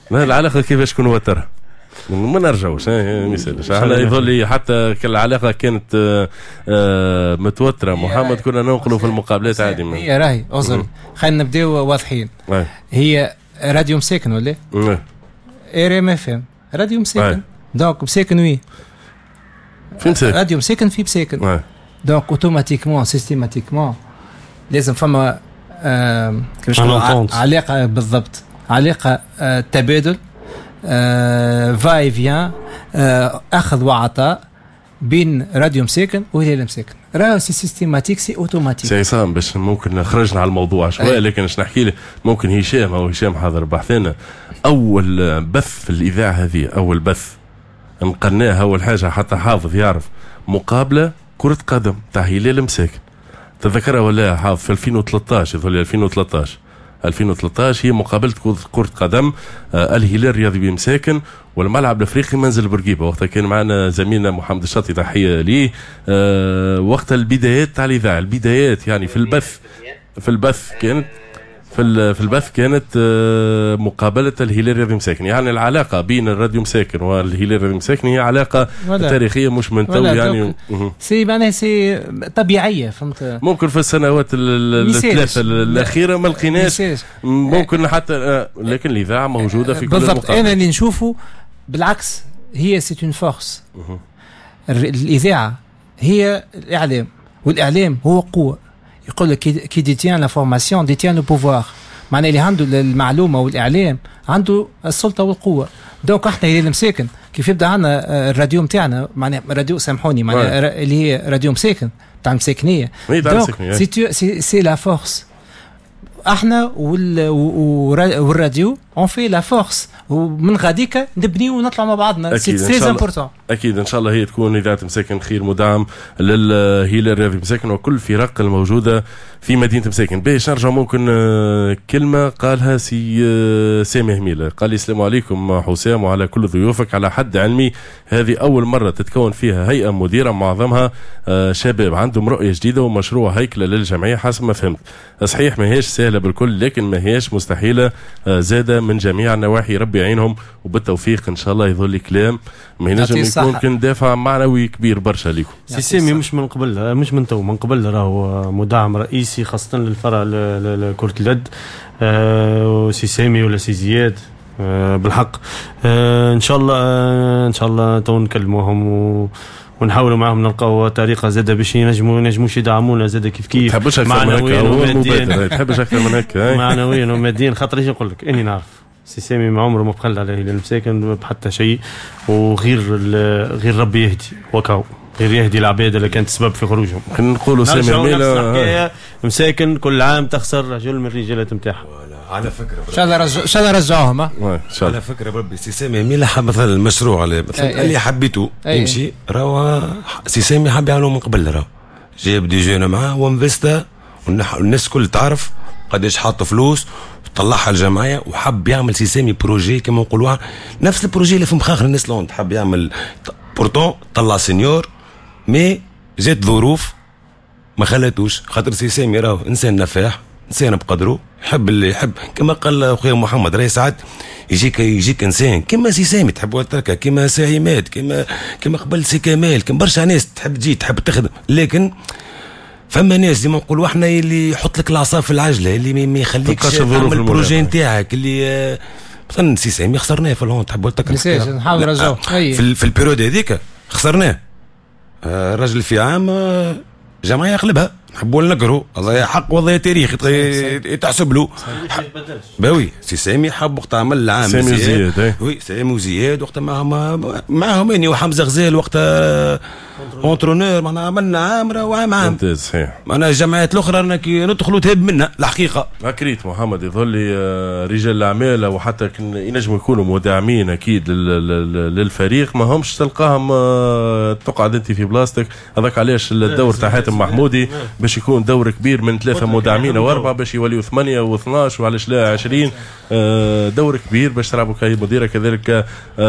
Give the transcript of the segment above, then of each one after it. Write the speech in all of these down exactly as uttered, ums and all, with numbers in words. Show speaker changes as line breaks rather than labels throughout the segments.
العلاقه كيفاش تكون وترها ما نرجعوش ما يسالش. احنا يظل لي حتى العلاقه كانت متوتره محمد كنا ننقلوا في المقابلات عادي.
هي راهي اظن خلينا نبداو واضحين. هي راديو مساكن ولا ار ام اف ام راديو مساكن دونك مساكن وي
في مساكن
راديو مساكن في مساكن دونك اوتوماتيكمون سيستيماتيكمون لازم فما آه كيفاش علاقه بالضبط علاقه آه تبادل آه فاي فيان آه اخذ وعطاء بين راديو مساكن وهلال مساكن راهو سي سيستيماتيك سي اوتوماتيك. سي
عصام باش ممكن خرجنا على الموضوع شويه لكن باش نحكي لك ممكن هشام او هشام حاضر بحثنا اول بث في الاذاعه هذه اول بث نقلناها اول حاجه حتى حافظ يعرف مقابله كره قدم تاع هلال مساكن تذكرها ولا حافظ في ألفين وثلاثطاش يظل ألفين وثلاثطاش ألفين وثلاثطاش هي مقابله كره قدم آه الهلال الرياضي بمساكن والملعب الافريقي منزل بورقيبه. وقتها كان معنا زميلنا محمد الشاطي تحيه ليه آه وقت البدايات تاع الاذاعه البدايات يعني في البث في البث كانت في في البث كانت مقابله الهلال الرياضي مساكن. يعني العلاقه بين الراديو مساكن والهلال الرياضي مساكن هي علاقه تاريخيه مش من تو يعني
سي معناها سي طبيعيه فهمت.
ممكن في السنوات الثلاثه الاخيره ما لقيناش ممكن حتى لكن الاذاعه موجوده في كل
بالضبط. انا اللي نشوفه بالعكس هي سي اون فورس. الاذاعه هي الاعلام والاعلام هو قوه. يقول لك كي ديتيان لافورماسيون ديتيان لو بوفوار معناه اللي عنده المعلومه والاعلام عنده السلطه والقوه. دونك احنا اللي مساكن كيف يبدا عندنا الراديو نتاعنا معناه راديو سامحوني معناه اللي هي راديو مساكن تاع المساكنيه دونك سي سي لا فورس. احنا والراديو اون في لا فورس ومن غاديك نبنيو ونطلع مع بعضنا سي تري امبورطون.
اكيد ان شاء الله هي تكون اذاعه مساكن خير مدعم للهلال الرياضي مساكن وكل الفرق الموجوده في مدينه مساكن. باش نرجع ممكن كلمه قالها سي سامي هميله قال لي السلام عليكم حسام وعلى كل ضيوفك. على حد علمي هذه اول مره تتكون فيها هيئه مديره معظمها شباب عندهم رؤيه جديده ومشروع هيكله للجمعيه حسب ما فهمت. صحيح ما هيش سهله بالكل لكن ما هيش مستحيله زاده من جميع النواحي. ربي يعينهم وبالتوفيق ان شاء الله. يظل كلام ما ينجم يكون كان دافع معنوي كبير برشا ليكم.
سي سامي مش من قبل مش من تو من قبل راهو مدعم رئيسي خاصه للفرع لكره اليد. أه سي سامي ولا سي زياد أه بالحق أه ان شاء الله أه ان شاء الله تو نكلموهم و ونحاولوا معهم نلقاو طريقه زاده باش ينجموا ينجموش يدعمونا زاده كيف كيف
تحبش معنويا وماديا تحبش اكثر من هكا
معنويا وماديا خاطر ايش نقول لك اني نعرف سي سامي ما عمره ما بخل على الهلال المساكن بحتى شيء وغير غير ربي يهدي وكاو غير يهدي العباد اللي كانت سبب في خروجهم.
نقولوا سامي الميلا
مساكن كل عام تخسر رجل من الرجالات نتاعها.
على فكره
ان شاء الله رجع ان شاء الله رجعوهم
ها على فكره بربي سي سامي ميلا حب مثلا المشروع اللي مثلا اللي حبيته يمشي راهو سي سامي حب يعملوا من قبل راهو جاب دي جون معاه وانفستا والناس كل تعرف قداش حط فلوس طلعها الجمعيه وحب يعمل سي سامي بروجي كما نقولوها نفس البروجي اللي في مخاخر الناس لون حب يعمل بورتون طلع سينيور مي جات ظروف ما خلاتوش خاطر سي سامي راهو انسان نفاح انسان بقدره يحب اللي يحب كما قال اخويا محمد راهي ساعات يجيك يجيك انسان كما سي سامي تحب تركه كما ساهمات كما كما قبل سي كمال كما برشا ناس تحب تجي تحب تخدم لكن فما ناس ديما نقولوا احنا اللي يحط لك العصا في العجله اللي ما يخليكش تعمل البروجي نتاعك اللي مثلا سي سامي خسرناه في الهون تحب تركه
نحاول نرجعوا
في في البيريود هذيك خسرناه الرجل في عام جمعيه يقلبها نحبوا نقروا الله حق والله تاريخ تحسب له باوي سي سامي حب وقت عمل العام
سامي وزياد
وي سامي وزياد وقت معهم معهم اني وحمزه غزال وقت اونترونور معنا عملنا عام وعام عام
ممتاز صحيح.
معنا الجمعيات الاخرى انك ندخلوا تهب منها الحقيقه.
اكيد محمد يظل رجال الاعمال وحتى ينجموا يكونوا مدعمين اكيد للفريق ما همش تلقاهم تقعد انت في بلاستيك. هذاك علاش الدور تاع حاتم محمودي باش يكون دور كبير من ثلاثه مدعمين واربعه باش يوليوا ثمانيه واثناش وعلاش لا عشرين دور كبير باش تلعبوا كمديره كذلك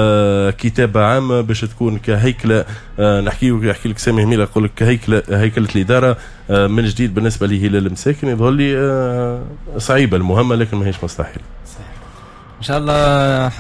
كتابه عامه باش تكون كهيكله نحكيو يحكي لك سامي هميله يقول لك كهيكله هيكله الاداره من جديد بالنسبه لهلال المساكن. يظل لي صعيبه المهمه لكن ماهيش مستحيل
ان شاء الله.